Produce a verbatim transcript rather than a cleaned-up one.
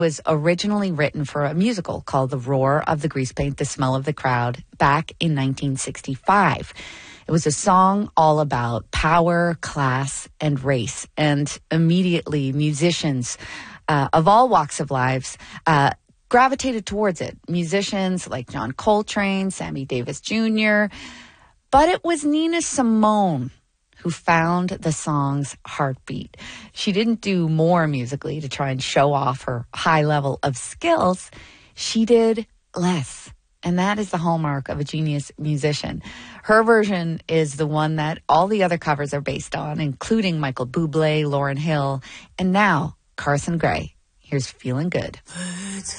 was originally written for a musical called The Roar of the Grease Paint, The Smell of the Crowd, back in nineteen sixty-five. It was a song all about power, class, and race. And immediately, musicians uh, of all walks of lives uh, gravitated towards it. Musicians like John Coltrane, Sammy Davis Junior But it was Nina Simone who found the song's heartbeat. She didn't do more musically to try and show off her high level of skills. She did less. And that is the hallmark of a genius musician. Her version is the one that all the other covers are based on, including Michael Bublé, Lauryn Hill, and now Carson Gray. Here's Feeling Good.